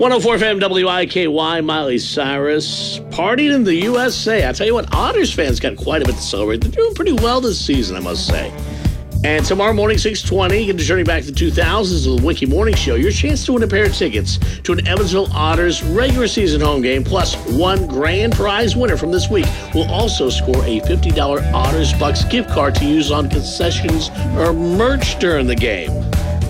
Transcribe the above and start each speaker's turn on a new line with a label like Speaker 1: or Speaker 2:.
Speaker 1: 104 FM WIKY, Miley Cyrus, partied in the USA. I tell you what, Otters fans got quite a bit to celebrate. They're doing pretty well this season, I must say. And tomorrow morning, 6:20, get to journey back to the 2000s with the Wiki Morning Show. Your chance to win a pair of tickets to an Evansville Otters regular season home game, plus one grand prize winner from this week will also score a $50 Otters Bucks gift card to use on concessions or merch during the game.